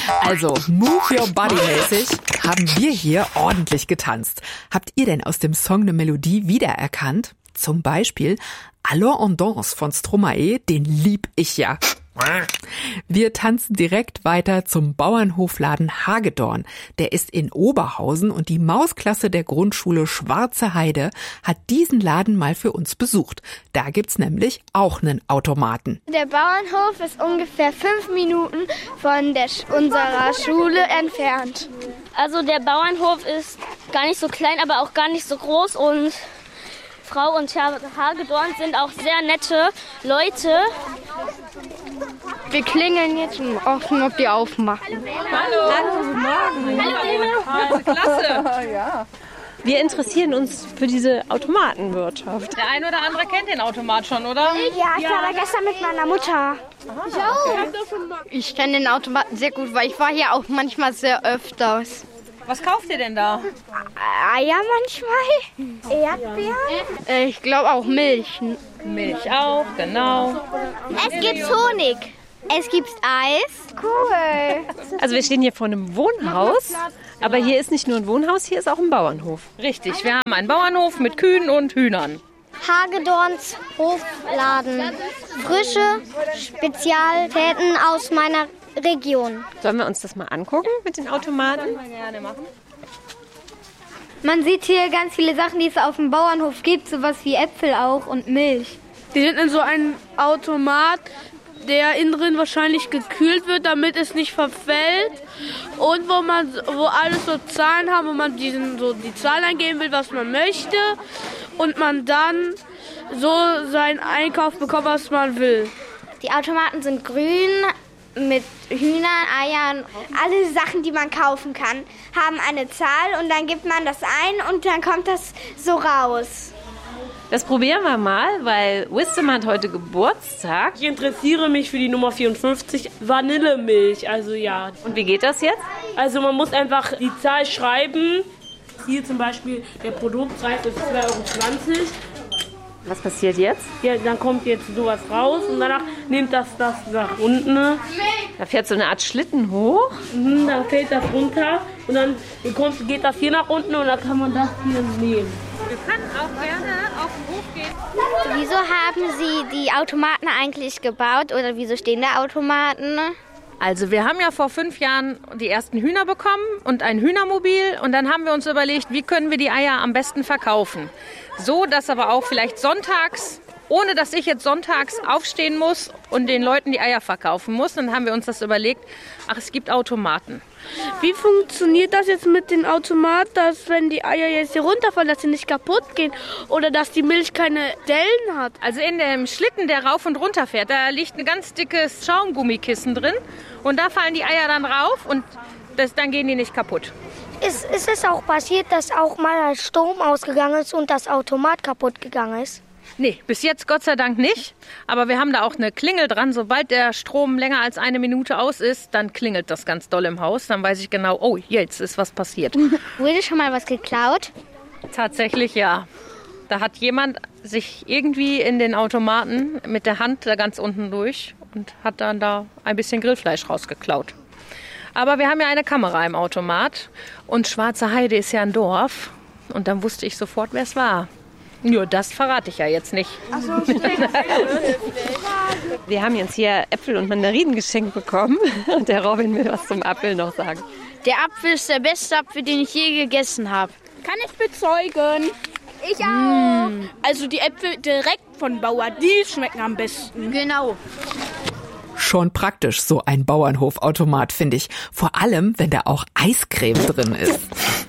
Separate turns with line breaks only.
Also, Move Your Body mäßig haben wir hier ordentlich getanzt. Habt ihr denn aus dem Song eine Melodie wiedererkannt? Zum Beispiel Alors on danse von Stromae, den lieb ich ja. Wir tanzen direkt weiter zum Bauernhofladen Hagedorn. Der ist in Oberhausen und die Mausklasse der Grundschule Schwarze Heide hat diesen Laden mal für uns besucht. Da gibt's nämlich auch einen Automaten.
Der Bauernhof ist ungefähr 5 Minuten von unserer Schule entfernt.
Also der Bauernhof ist gar nicht so klein, aber auch gar nicht so groß und Frau und Herr Hagedorn sind auch sehr nette Leute.
Wir klingeln jetzt und hoffen, ob die aufmachen.
Hallo, guten Morgen.
Hallo.
Klasse. Ja. Wir interessieren uns für diese Automatenwirtschaft.
Der ein oder andere kennt den Automat schon, oder?
Ja, ich war da gestern mit meiner Mutter. Ich kenne den Automaten sehr gut, weil ich war hier auch manchmal sehr öfters.
Was kauft ihr denn da?
Eier manchmal, Erdbeeren. Ich glaube auch Milch.
Milch auch, genau.
Es gibt Honig. Es gibt Eis. Cool.
Also wir stehen hier vor einem Wohnhaus, aber hier ist nicht nur ein Wohnhaus, hier ist auch ein Bauernhof.
Richtig, wir haben einen Bauernhof mit Kühen und Hühnern.
Hagedorns Hofladen. Frische Spezialitäten aus meiner Region.
Sollen wir uns das mal angucken mit den Automaten?
Gerne machen.
Man sieht hier ganz viele Sachen, die es auf dem Bauernhof gibt, sowas wie Äpfel auch und Milch.
Die sind in so einem Automat, der innen drin wahrscheinlich gekühlt wird, damit es nicht verfällt. Und wo alles so Zahlen haben, wo man die Zahlen eingeben will, was man möchte. Und man dann so seinen Einkauf bekommt, was man will.
Die Automaten sind grün mit Hühnern, Eiern. Alle Sachen, die man kaufen kann, haben eine Zahl und dann gibt man das ein und dann kommt das so raus.
Das probieren wir mal, weil Wisdom hat heute Geburtstag.
Ich interessiere mich für die Nummer 54, Vanillemilch, also ja.
Und wie geht das jetzt?
Also man muss einfach die Zahl schreiben. Hier zum Beispiel der Produktpreis ist 2,20 €.
Was passiert jetzt?
Ja, dann kommt jetzt sowas raus und danach nimmt das nach unten.
Da fährt so eine Art Schlitten hoch.
Dann fällt das runter und dann geht das hier nach unten und dann kann man das hier nehmen.
Wir können auch gerne auf den Hof gehen.
Wieso haben Sie die Automaten eigentlich gebaut oder wieso stehen da Automaten?
Also wir haben ja vor 5 Jahren die ersten Hühner bekommen und ein Hühnermobil. Und dann haben wir uns überlegt, wie können wir die Eier am besten verkaufen. So, dass aber auch vielleicht sonntags, ohne dass ich jetzt sonntags aufstehen muss und den Leuten die Eier verkaufen muss. Dann haben wir uns das überlegt, es gibt Automaten.
Wie funktioniert das jetzt mit dem Automat, dass wenn die Eier jetzt hier runterfallen, dass sie nicht kaputt gehen oder dass die Milch keine Dellen hat?
Also in dem Schlitten, der rauf und runter fährt, da liegt ein ganz dickes Schaumgummikissen drin und da fallen die Eier dann rauf und dann gehen die nicht kaputt.
Ist es auch passiert, dass auch mal der Strom ausgegangen ist und das Automat kaputt gegangen ist?
Nee, bis jetzt Gott sei Dank nicht. Aber wir haben da auch eine Klingel dran. Sobald der Strom länger als 1 Minute aus ist, dann klingelt das ganz doll im Haus. Dann weiß ich genau, oh, jetzt ist was passiert.
Wurde schon mal was geklaut?
Tatsächlich ja. Da hat jemand sich irgendwie in den Automaten mit der Hand da ganz unten durch und hat dann da ein bisschen Grillfleisch rausgeklaut. Aber wir haben ja eine Kamera im Automat und Schwarze Heide ist ja ein Dorf. Und dann wusste ich sofort, wer es war. Nur das verrate ich ja jetzt nicht.
Ach so, stimmt.
Wir haben jetzt hier Äpfel und Mandarinen geschenkt bekommen. Und der Robin will was zum Apfel noch sagen.
Der Apfel ist der beste Apfel, den ich je gegessen habe.
Kann ich bezeugen.
Ich auch.
Also die Äpfel direkt von Bauer, die schmecken am besten.
Genau.
Schon praktisch, so ein Bauernhofautomat, finde ich. Vor allem, wenn da auch Eiscreme drin ist.